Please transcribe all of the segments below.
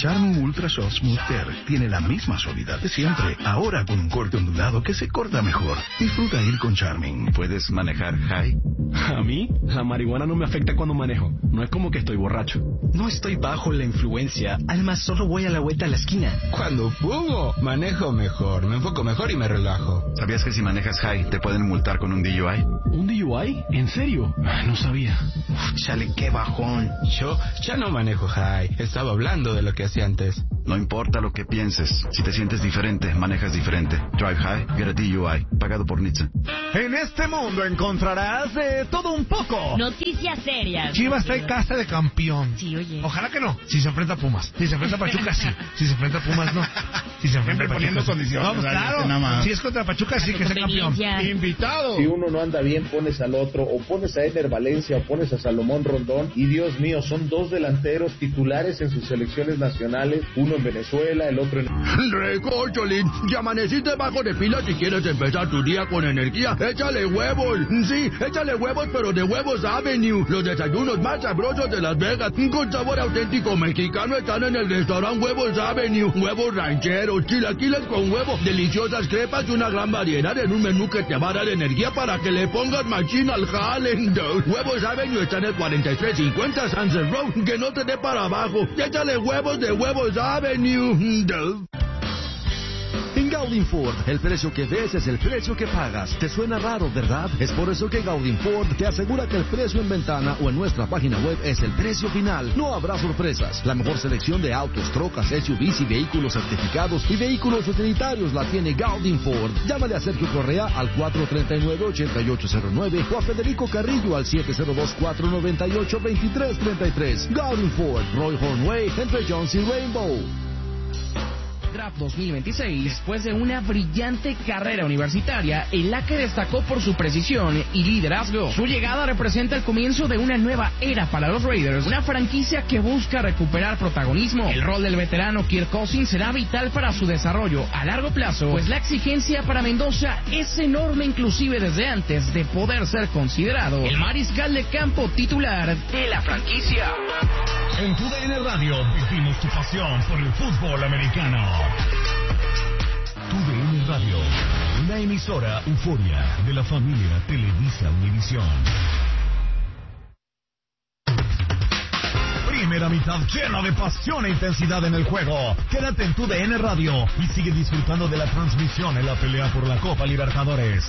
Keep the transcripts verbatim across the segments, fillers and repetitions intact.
Charmin Ultra Soft Smooth Tear tiene la misma suavidad de siempre, ahora con un corte ondulado que se corta mejor. Disfruta ir con Charmin. ¿Puedes manejar high? A mí, la marihuana no me afecta cuando manejo. No es como que estoy borracho. No estoy bajo la influencia. Además, solo voy a la vuelta a la esquina. Cuando fumo, manejo mejor, me enfoco mejor y me relajo. ¿Sabías que si manejas high te pueden multar con un D U I? ¿Un D U I? ¿En serio? No sabía. Uf, chale, qué bajón. Yo ya no manejo high. Estaba hablando de lo que hacía antes. No importa lo que pienses. Si te sientes diferente, manejas diferente. Drive high, get a D U I. Pagado por N H T S A. En este mundo encontrarás de todo un poco. Noticias serias. Chivas está en casa de campeón. Sí, oye. Ojalá que no. Si se enfrenta a Pumas. Si se enfrenta a Pachuca, sí. Si se enfrenta a Pumas, no. Si se enfrenta a Pachuca, poniendo sí. condiciones. No, claro. Nada más. Si es contra Pachuca, sí que sea campeón. Invitado. Si uno no anda bien, pones al otro. O pones a Eder Valencia o pones a Salomón Rondón. Y Dios mío, son dos delanteros titulares en sus selecciones nacionales. Uno en Venezuela, el otro en... Recórcholín, ya amaneciste bajo de pila. Si quieres empezar tu día con energía, échale huevos. Sí, échale huevos, pero de Huevos Avenue. Los desayunos más sabrosos de Las Vegas, con sabor auténtico mexicano, están en el restaurante Huevos Avenue. Huevos rancheros, chilaquiles con huevo, deliciosas crepas y una gran variedad en un menú que te va a dar energía para que le pongas machín al jale. Huevos Avenue está en el cuarenta y tres cincuenta Sunset Road, que no te dé para abajo. Échale huevos de Huevos Avenue. En Gaudin Ford, el precio que ves es el precio que pagas. ¿Te suena raro, verdad? Es por eso que Gaudin Ford te asegura que el precio en ventana o en nuestra página web es el precio final. No habrá sorpresas. La mejor selección de autos, trocas, S U Vs y vehículos certificados y vehículos utilitarios la tiene Gaudin Ford. Llámale a Sergio Correa al cuatro tres nueve, ocho ocho cero nueve o a Federico Carrillo al siete cero dos, cuatro nueve ocho, dos tres tres tres. Gaudin Ford, Roy Hornway, entre Jones y Rainbow. Draft dos mil veintiséis, después de una brillante carrera universitaria, el Laque destacó por su precisión y liderazgo. Su llegada representa el comienzo de una nueva era para los Raiders, una franquicia que busca recuperar protagonismo. El rol del veterano Kirk Cousins será vital para su desarrollo a largo plazo, pues la exigencia para Mendoza es enorme, inclusive desde antes de poder ser considerado el mariscal de campo titular de la franquicia. En tu D N Radio vivimos tu pasión por el fútbol americano. Tu D N Radio, una emisora euforia de la familia Televisa Univisión. Primera mitad llena de pasión e intensidad en el juego. Quédate en Tu D N Radio y sigue disfrutando de la transmisión en la pelea por la Copa Libertadores.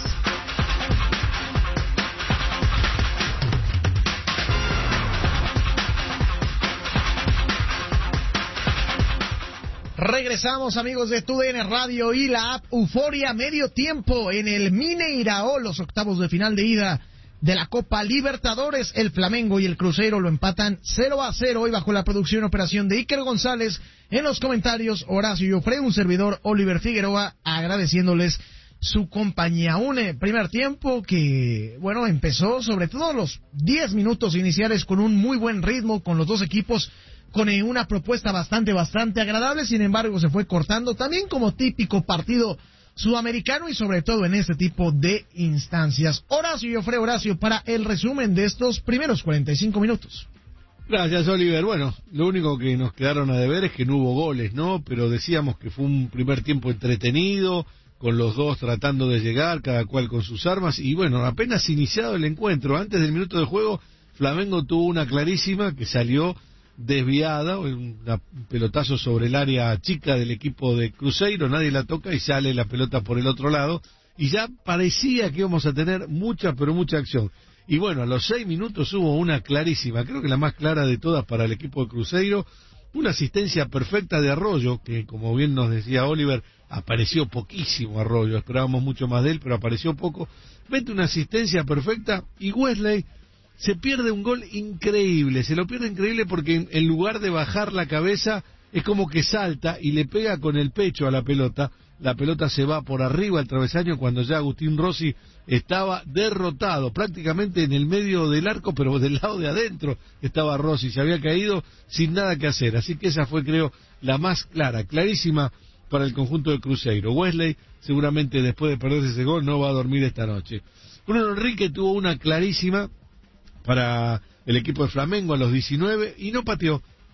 Regresamos, amigos de Tu D N Radio y la app Euforia. Medio tiempo en el Mineirao, los octavos de final de ida de la Copa Libertadores. El Flamengo y el Cruzeiro lo empatan cero a cero. Hoy bajo la producción y operación de Iker González. En los comentarios, Horacio Yofre, un servidor, Oliver Figueroa, agradeciéndoles su compañía. Un eh, primer tiempo que, bueno, empezó sobre todo los diez minutos iniciales con un muy buen ritmo, con los dos equipos con eh, una propuesta bastante, bastante agradable. Sin embargo, se fue cortando también como típico partido sudamericano y sobre todo en este tipo de instancias. Horacio Yofre, Horacio, para el resumen de estos primeros cuarenta y cinco minutos. Gracias, Oliver. Bueno, lo único que nos quedaron a deber es que no hubo goles, ¿no? Pero decíamos que fue un primer tiempo entretenido, con los dos tratando de llegar, cada cual con sus armas, y bueno, apenas iniciado el encuentro, antes del minuto de juego, Flamengo tuvo una clarísima que salió desviada, un pelotazo sobre el área chica del equipo de Cruzeiro, nadie la toca y sale la pelota por el otro lado, y ya parecía que íbamos a tener mucha, pero mucha acción. Y bueno, a los seis minutos hubo una clarísima, creo que la más clara de todas para el equipo de Cruzeiro, una asistencia perfecta de Arroyo, que como bien nos decía Oliver, apareció poquísimo Arroyo, esperábamos mucho más de él, pero apareció poco. Mete una asistencia perfecta y Wesley se pierde un gol increíble, se lo pierde increíble porque en, en lugar de bajar la cabeza, es como que salta y le pega con el pecho a la pelota, la pelota se va por arriba al travesaño cuando ya Agustín Rossi estaba derrotado, prácticamente en el medio del arco, pero del lado de adentro estaba Rossi, se había caído sin nada que hacer, así que esa fue, creo, la más clara, clarísima para el conjunto de Cruzeiro. Wesley, seguramente después de perderse ese gol, no va a dormir esta noche. Bruno Enrique tuvo una clarísima para el equipo de Flamengo a los diecinueve y no pateó,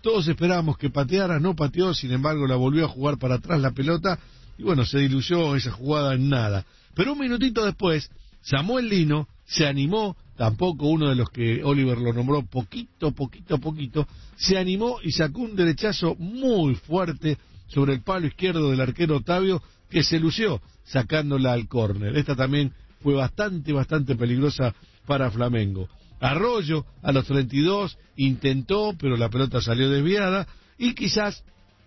todos esperábamos que pateara, no pateó, sin embargo la volvió a jugar para atrás la pelota, y bueno, se diluyó esa jugada en nada. Pero un minutito después, Samuel Lino se animó, tampoco uno de los que Oliver lo nombró, poquito, poquito, poquito, se animó y sacó un derechazo muy fuerte sobre el palo izquierdo del arquero Otavio, que se lució sacándola al córner. Esta también fue bastante, bastante peligrosa para Flamengo. Arroyo, a los treinta y dos, intentó, pero la pelota salió desviada, y quizás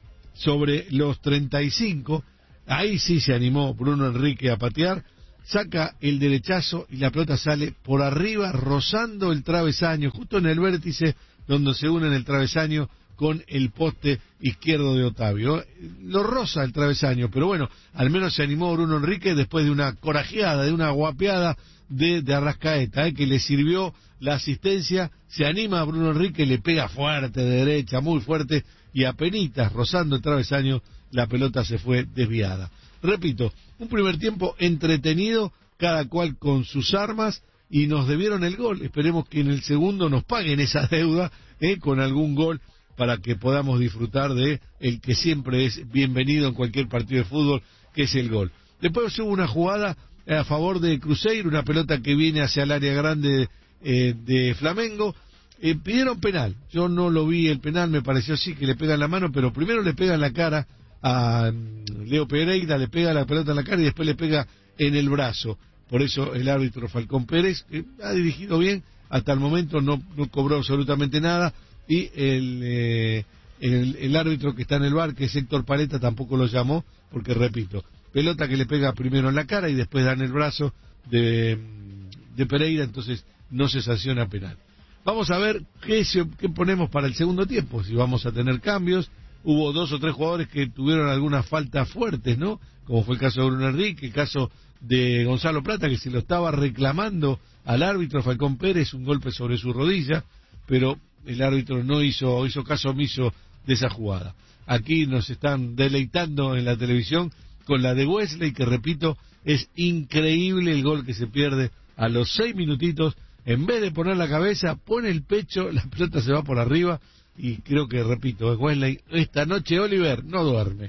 sobre los treinta y cinco, ahí sí se animó Bruno Enrique a patear, saca el derechazo y la pelota sale por arriba, rozando el travesaño, justo en el vértice donde se unen el travesaño con el poste izquierdo de Otavio. Lo roza el travesaño, pero bueno, al menos se animó Bruno Enrique después de una corajeada, de una guapeada de, de Arrascaeta, ¿eh? que le sirvió la asistencia. Se anima Bruno Enrique, le pega fuerte de derecha, muy fuerte, y apenitas rozando el travesaño, la pelota se fue desviada. Repito, un primer tiempo entretenido, cada cual con sus armas, y nos debieron el gol. Esperemos que en el segundo nos paguen esa deuda, ¿eh? con algún gol, para que podamos disfrutar de el que siempre es bienvenido en cualquier partido de fútbol, que es el gol. Después hubo una jugada a favor de Cruzeiro, una pelota que viene hacia el área grande eh, de Flamengo. Eh, pidieron penal, yo no lo vi el penal, me pareció sí que le pegan la mano, pero primero le pega en la cara a Leo Pereira, le pega la pelota en la cara y después le pega en el brazo. Por eso el árbitro Falcón Pérez, que ha dirigido bien, hasta el momento no, no cobró absolutamente nada, y el, eh, el, el árbitro que está en el V A R, que es Héctor Paleta, tampoco lo llamó, porque repito, pelota que le pega primero en la cara y después da en el brazo de, de Pereira, entonces no se sanciona penal. Vamos a ver qué, se, qué ponemos para el segundo tiempo, si vamos a tener cambios. Hubo dos o tres jugadores que tuvieron algunas faltas fuertes, ¿no? Como fue el caso de Bruno Enrique, el caso de Gonzalo Plata, que se lo estaba reclamando al árbitro Falcón Pérez, un golpe sobre su rodilla, pero el árbitro no hizo, hizo caso omiso de esa jugada. Aquí nos están deleitando en la televisión con la de Wesley, que repito, es increíble el gol que se pierde a los seis minutitos. En vez de poner la cabeza, pone el pecho, la pelota se va por arriba, y creo que, repito, es Wesley. Esta noche Oliver no duerme.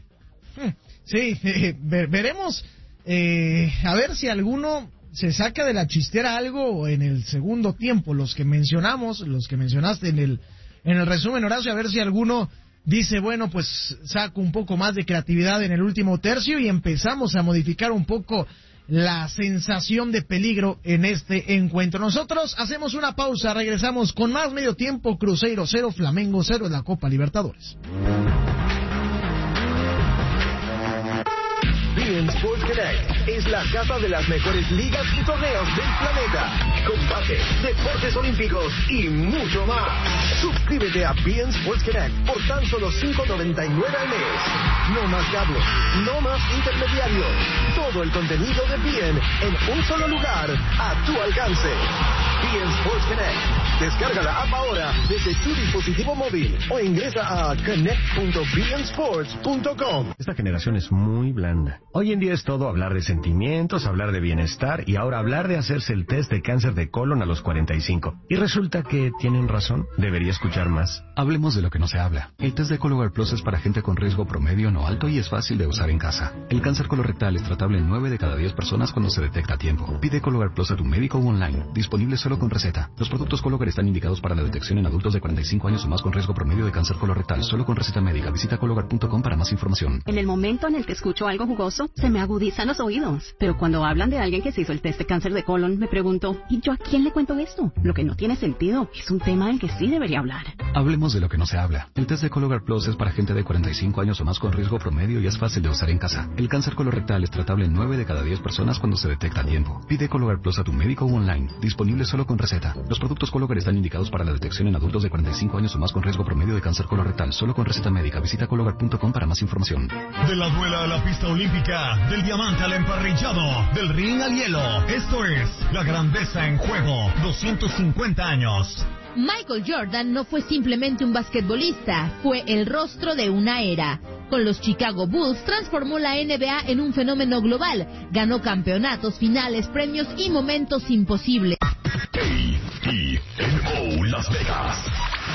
Sí, eh, ver, veremos, eh, a ver si alguno se saca de la chistera algo en el segundo tiempo, los que mencionamos, los que mencionaste en el en el resumen, Horacio, a ver si alguno dice, bueno, pues saco un poco más de creatividad en el último tercio y empezamos a modificar un poco la sensación de peligro en este encuentro. Nosotros hacemos una pausa, regresamos con más medio tiempo. Cruzeiro cero, Flamengo cero en la Copa Libertadores. beIN Sports Connect es la casa de las mejores ligas y torneos del planeta. Combate, deportes olímpicos y mucho más. Suscríbete a beIN Sports Connect por tan solo cinco noventa y nueve al mes. No más cable, no más intermediarios. Todo el contenido de beIN en un solo lugar, a tu alcance. beIN Sports Connect. Descarga la app ahora desde tu dispositivo móvil o ingresa a connect punto bein sports punto com. Esta generación es muy blanda. Hoy en día es todo hablar de sentimientos, hablar de bienestar y ahora hablar de hacerse el test de cáncer de colon a los cuarenta y cinco. Y resulta que tienen razón. Debería escuchar más. Hablemos de lo que no se habla. El test de Cologuard Plus es para gente con riesgo promedio no alto y es fácil de usar en casa. El cáncer colorectal es tratable en nueve de cada diez personas cuando se detecta a tiempo. Pide Cologuard Plus a tu médico o online. Disponible solo con receta. Los productos Cologuard están indicados para la detección en adultos de cuarenta y cinco años o más con riesgo promedio de cáncer colorectal. Solo con receta médica. Visita cologuard punto com para más información. En el momento en el que escucho algo jugoso, se me agudizan los oídos. Pero cuando hablan de alguien que se hizo el test de cáncer de colon, me pregunto, ¿y yo a quién le cuento esto? Lo que no tiene sentido. Es un tema del que sí debería hablar. Hablemos de lo que no se habla. El test de Cologuard Plus es para gente de cuarenta y cinco años o más con riesgo promedio y es fácil de usar en casa. El cáncer colorectal es tratable en nueve de cada diez personas cuando se detecta a tiempo. Pide Cologuard Plus a tu médico o online. Disponible solo con receta. Los productos Cologuard están indicados para la detección en adultos de cuarenta y cinco años o más con riesgo promedio de cáncer colorectal. Solo con receta médica. Visita cologuard punto com para más información. De la duela a la pista olímpica, del diamante al emparrillado, del ring al hielo. Esto es la grandeza en juego. doscientos cincuenta años. Michael Jordan no fue simplemente un basquetbolista, fue el rostro de una era. Con los Chicago Bulls transformó la N B A en un fenómeno global. Ganó campeonatos, finales, premios y momentos imposibles. A T N O Las Vegas.